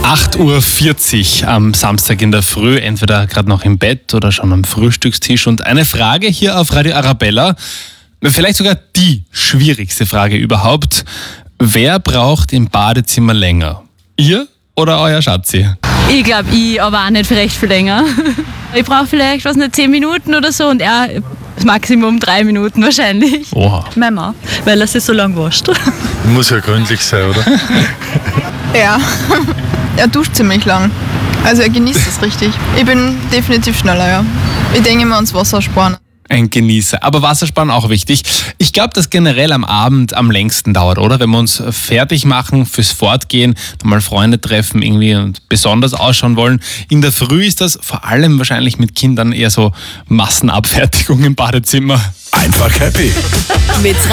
8:40 Uhr am Samstag in der Früh, entweder gerade noch im Bett oder schon am Frühstückstisch. Und eine Frage hier auf Radio Arabella, vielleicht sogar die schwierigste Frage überhaupt. Wer braucht im Badezimmer länger? Ihr oder euer Schatzi? Ich glaube, aber auch nicht recht viel länger. Ich brauche vielleicht, 10 Minuten oder so und er das Maximum 3 Minuten wahrscheinlich. Oha. Mama, weil er sich so lang wascht. Muss ja gründlich sein, oder? Ja, er duscht ziemlich lang. Also er genießt es richtig. Ich bin definitiv schneller, ja. Ich denke immer ans Wasser sparen. Ein Genießer. Aber Wassersparen auch wichtig. Ich glaube, dass generell am Abend am längsten dauert, oder? Wenn wir uns fertig machen fürs Fortgehen, mal Freunde treffen irgendwie und besonders ausschauen wollen. In der Früh ist das vor allem wahrscheinlich mit Kindern eher so Massenabfertigung im Badezimmer. Einfach happy. Mit